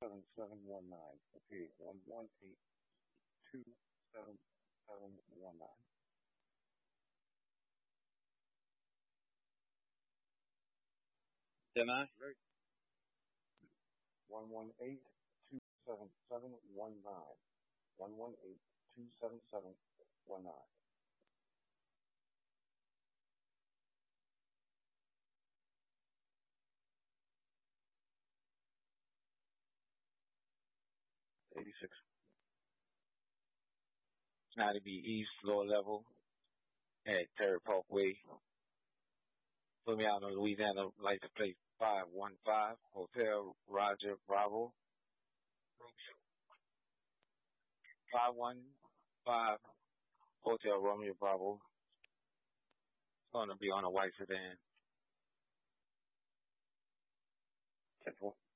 27719. Repeat, 118-27719. Then I? 118-27719. 118-27719. $86. Now to be East, lower level, at Terry Parkway. Put me out in Louisiana, like to play 515, Hotel Roger Bravo. 515, Hotel Romeo Bravo. It's going to be on a white sedan. 10-4.